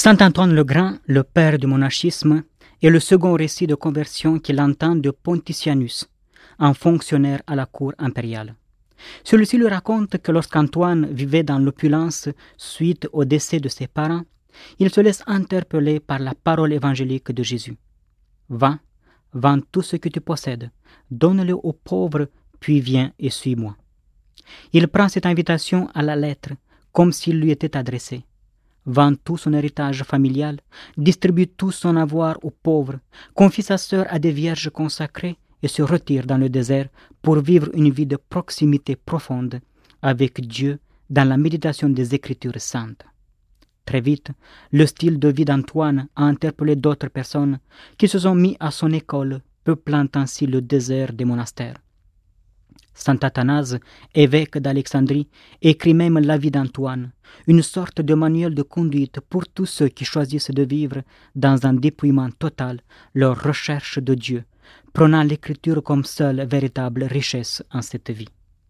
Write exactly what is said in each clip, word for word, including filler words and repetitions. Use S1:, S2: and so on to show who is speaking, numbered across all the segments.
S1: Saint Antoine le Grand, le père du monachisme, est le second récit de conversion qu'il entend de Pontitianus, un fonctionnaire à la cour impériale. Celui-ci lui raconte que lorsqu'Antoine vivait dans l'opulence suite au décès de ses parents, il se laisse interpeller par la parole évangélique de Jésus. « Va, vends tout ce que tu possèdes, donne-le aux pauvres, puis viens et suis-moi. » Il prend cette invitation à la lettre, comme s'il lui était adressé. Vend tout son héritage familial, distribue tout son avoir aux pauvres, confie sa sœur à des vierges consacrées et se retire dans le désert pour vivre une vie de proximité profonde avec Dieu dans la méditation des Écritures saintes. Très vite, le style de vie d'Antoine a interpellé d'autres personnes qui se sont mis à son école, peuplant ainsi le désert des monastères. Saint Athanase, évêque d'Alexandrie, écrit même la vie d'Antoine, une sorte de manuel de conduite pour tous ceux qui choisissent de vivre dans un dépouillement total leur recherche de Dieu, prenant l'écriture comme seule véritable richesse en cette vie.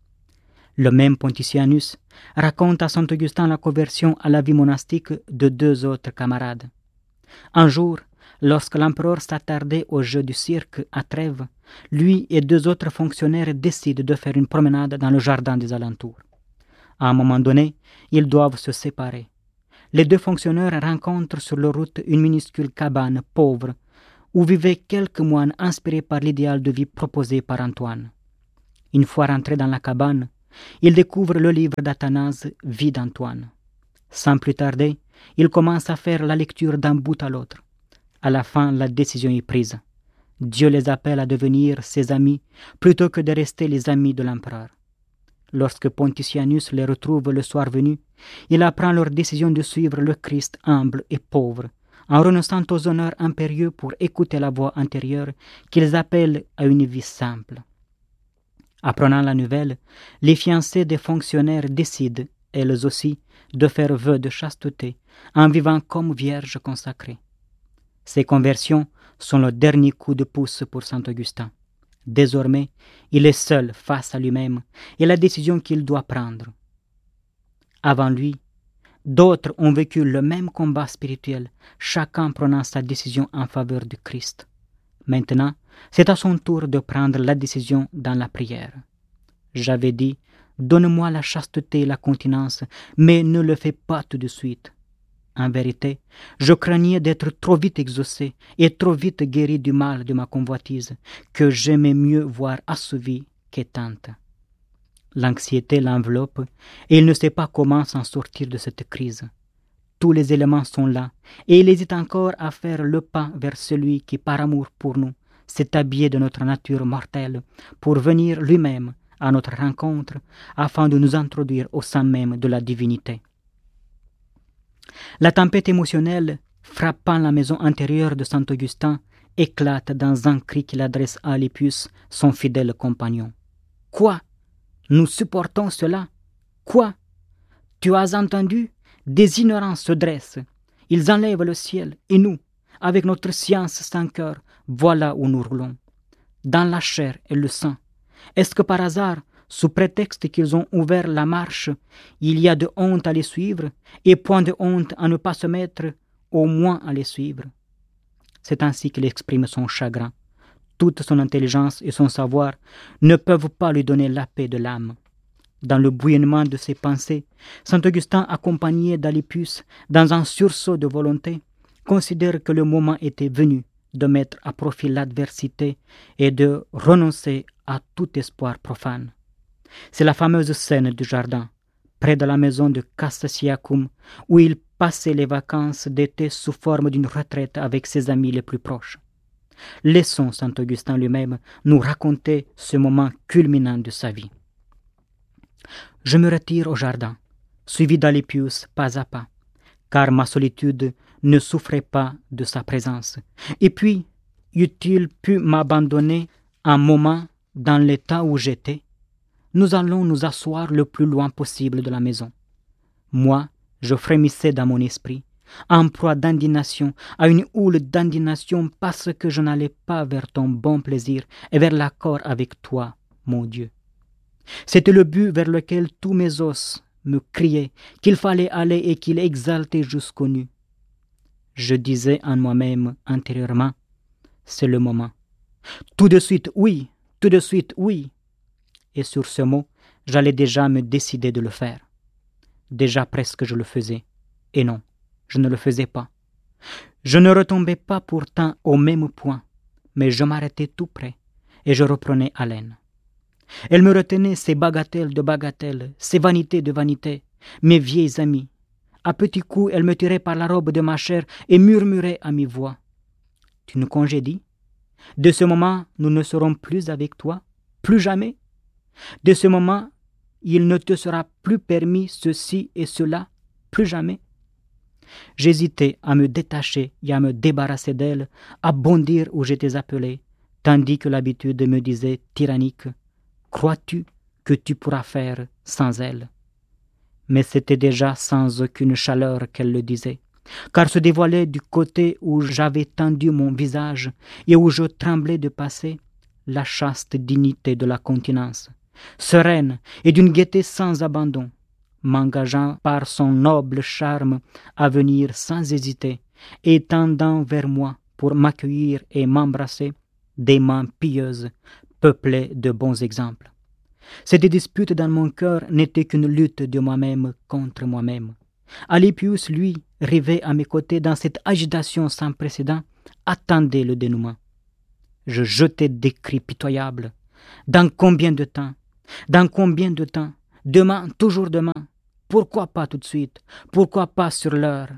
S1: Le même Pontitianus raconte à saint Augustin la conversion à la vie monastique de deux autres camarades. Un jour, lorsque l'empereur s'attardait au jeu du cirque à Trèves, lui et deux autres fonctionnaires décident de faire une promenade dans le jardin des alentours. À un moment donné, ils doivent se séparer. Les deux fonctionnaires rencontrent sur leur route une minuscule cabane pauvre où vivaient quelques moines inspirés par l'idéal de vie proposé par Antoine. Une fois rentrés dans la cabane, ils découvrent le livre d'Athanase, Vie d'Antoine. Sans plus tarder, ils commencent à faire la lecture d'un bout à l'autre. À la fin, la décision est prise. Dieu les appelle à devenir ses amis plutôt que de rester les amis de l'empereur. Lorsque Pontitianus les retrouve le soir venu, il apprend leur décision de suivre le Christ humble et pauvre, en renonçant aux honneurs impérieux pour écouter la voix intérieure qu'ils appellent à une vie simple. Apprenant la nouvelle, les fiancées des fonctionnaires décident, elles aussi, de faire vœu de chasteté en vivant comme vierges consacrées. Ces conversions sont le dernier coup de pouce pour saint Augustin. Désormais, il est seul face à lui-même et la décision qu'il doit prendre. Avant lui, d'autres ont vécu le même combat spirituel, chacun prenant sa décision en faveur du Christ. Maintenant, c'est à son tour de prendre la décision dans la prière. J'avais dit, donne-moi la chasteté et la continence, mais ne le fais pas tout de suite. En vérité, je craignais d'être trop vite exaucé et trop vite guéri du mal de ma convoitise, que j'aimais mieux voir assouvi qu'éteinte. L'anxiété l'enveloppe et il ne sait pas comment s'en sortir de cette crise. Tous les éléments sont là et il hésite encore à faire le pas vers celui qui, par amour pour nous, s'est habillé de notre nature mortelle pour venir lui-même à notre rencontre afin de nous introduire au sein même de la divinité. La tempête émotionnelle, frappant la maison intérieure de saint Augustin, éclate dans un cri qu'il adresse à Alypius, son fidèle compagnon. « Quoi? Nous supportons cela? Quoi? Tu as entendu? Des ignorants se dressent. Ils enlèvent le ciel, et nous, avec notre science sans cœur, voilà où nous roulons. Dans la chair et le sang. Est-ce que par hasard, sous prétexte qu'ils ont ouvert la marche, il y a de honte à les suivre, et point de honte à ne pas se mettre au moins à les suivre? » C'est ainsi qu'il exprime son chagrin. Toute son intelligence et son savoir ne peuvent pas lui donner la paix de l'âme. Dans le bouillonnement de ses pensées, saint Augustin, accompagné d'Alypius, dans un sursaut de volonté, considère que le moment était venu de mettre à profit l'adversité et de renoncer à tout espoir profane. C'est la fameuse scène du jardin, près de la maison de Cassasiacum, où il passait les vacances d'été sous forme d'une retraite avec ses amis les plus proches. Laissons saint Augustin lui-même nous raconter ce moment culminant de sa vie. Je me retire au jardin, suivi d'Alypius pas à pas, car ma solitude ne souffrait pas de sa présence. Et puis, eût-il pu m'abandonner un moment dans l'état où j'étais? Nous allons nous asseoir le plus loin possible de la maison. Moi, je frémissais dans mon esprit, en proie d'indignation, à une houle d'indignation parce que je n'allais pas vers ton bon plaisir et vers l'accord avec toi, mon Dieu. C'était le but vers lequel tous mes os me criaient qu'il fallait aller et qu'il exaltait jusqu'aux nues. Je disais en moi-même intérieurement, c'est le moment. Tout de suite, oui, tout de suite, oui. Et sur ce mot, j'allais déjà me décider de le faire. Déjà presque je le faisais. Et non, je ne le faisais pas. Je ne retombais pas pourtant au même point, mais je m'arrêtais tout près et je reprenais haleine. Elle me retenait ces bagatelles de bagatelles, ces vanités de vanités, mes vieilles amies. À petits coups, elle me tirait par la robe de ma chair et murmurait à mi-voix. « Tu nous congédies ? De ce moment, nous ne serons plus avec toi, plus jamais. De ce moment, il ne te sera plus permis ceci et cela, plus jamais. » J'hésitais à me détacher et à me débarrasser d'elle, à bondir où j'étais appelé, tandis que l'habitude me disait tyrannique, « Crois-tu que tu pourras faire sans elle ?» Mais c'était déjà sans aucune chaleur qu'elle le disait, car se dévoilait du côté où j'avais tendu mon visage et où je tremblais de passer la chaste dignité de la continence, sereine et d'une gaieté sans abandon, m'engageant par son noble charme à venir sans hésiter et tendant vers moi pour m'accueillir et m'embrasser des mains pieuses peuplées de bons exemples. Cette dispute dans mon cœur n'était qu'une lutte de moi-même contre moi-même. Alypius, lui, rêvait à mes côtés dans cette agitation sans précédent, attendait le dénouement. Je jetais des cris pitoyables. Dans combien de temps? Dans combien de temps? Demain, toujours demain. Pourquoi pas tout de suite? Pourquoi pas sur l'heure?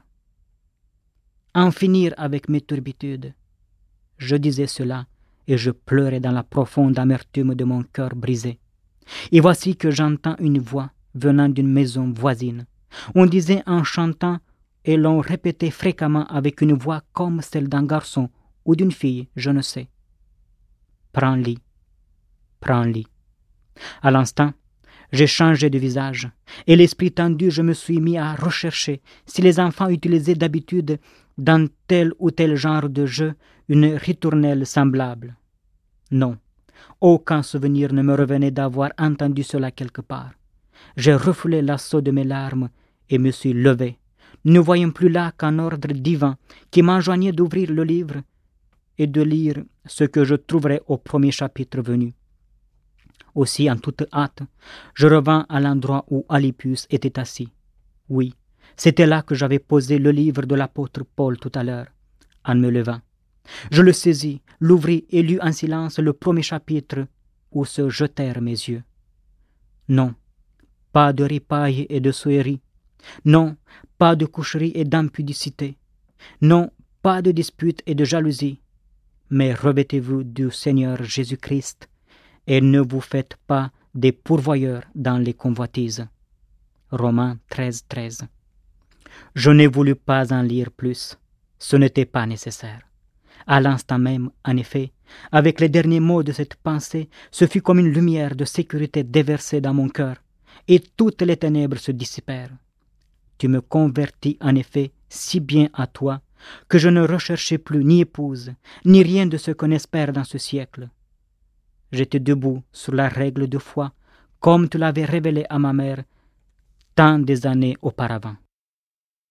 S1: En finir avec mes turbitudes. Je disais cela et je pleurais dans la profonde amertume de mon cœur brisé. Et voici que j'entends une voix venant d'une maison voisine. On disait en chantant et l'on répétait fréquemment avec une voix comme celle d'un garçon ou d'une fille, je ne sais. Prends-lit, prends-lit. À l'instant, j'ai changé de visage et l'esprit tendu, je me suis mis à rechercher si les enfants utilisaient d'habitude dans tel ou tel genre de jeu une ritournelle semblable. Non. Aucun souvenir ne me revenait d'avoir entendu cela quelque part. J'ai refoulé l'assaut de mes larmes et me suis levé, ne voyant plus là qu'un ordre divin qui m'enjoignait d'ouvrir le livre et de lire ce que je trouverais au premier chapitre venu. Aussi, en toute hâte, je revins à l'endroit où Alypius était assis. Oui, c'était là que j'avais posé le livre de l'apôtre Paul tout à l'heure, en me levant. Je le saisis, l'ouvris et lus en silence le premier chapitre où se jetèrent mes yeux. Non, pas de ripaille et de souillerie. Non, pas de coucherie et d'impudicité. Non, pas de dispute et de jalousie. Mais revêtez-vous du Seigneur Jésus-Christ et ne vous faites pas des pourvoyeurs dans les convoitises. Romains treize, treize. Je n'ai voulu pas en lire plus. Ce n'était pas nécessaire. À l'instant même, en effet, avec les derniers mots de cette pensée, ce fut comme une lumière de sécurité déversée dans mon cœur, et toutes les ténèbres se dissipèrent. Tu me convertis en effet si bien à toi, que je ne recherchais plus ni épouse, ni rien de ce qu'on espère dans ce siècle. J'étais debout sur la règle de foi, comme tu l'avais révélé à ma mère tant des années auparavant.